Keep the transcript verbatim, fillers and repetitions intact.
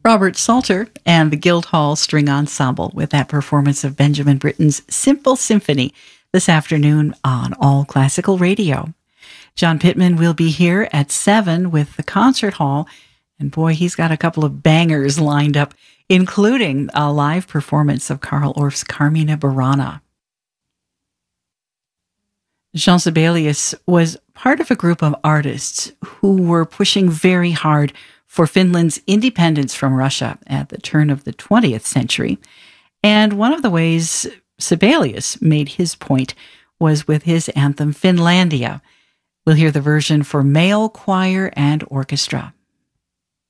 Robert Salter and the Guildhall String Ensemble with that performance of Benjamin Britten's Simple Symphony this afternoon on All Classical Radio. John Pittman will be here at seven with the concert hall, and boy, he's got a couple of bangers lined up, including a live performance of Carl Orff's Carmina Burana. Jean Sibelius was part of a group of artists who were pushing very hard for Finland's independence from Russia at the turn of the twentieth century. And one of the ways Sibelius made his point was with his anthem Finlandia. We'll hear the version for male choir and orchestra.